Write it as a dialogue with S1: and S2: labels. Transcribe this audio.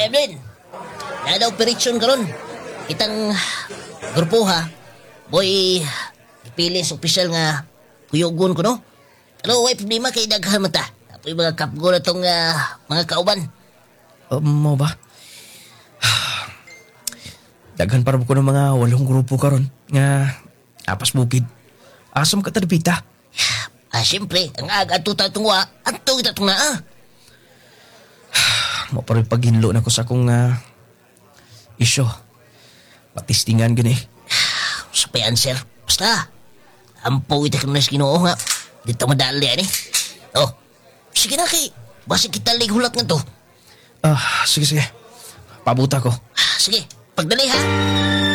S1: Evelyn, nada operasyon karon. Kitang grupo ha. Boy, ipili sa opisyal nga puyogon ko, no? Pero way problema kay daghan man ta. Apoy mga kapgo na tong mga kauban.
S2: Mo ba? Daghan para ko ng mga 8 grupo karon nga apas bukid. Asam ka tadipita.
S1: Siyempre, ang aga tuta tungwa, anto kita tunga
S2: Mo pa rin paghinlo na ko sa akong isyo. Patistingan gani.
S1: Sa pa-answer. Basta, ampaw ita kang nas Ginoo nga. Dito madali yan Oh, sige na kay. Basi kita hulat nga to.
S2: Sige. Pabuta ko.
S1: Sige, pagdali ha.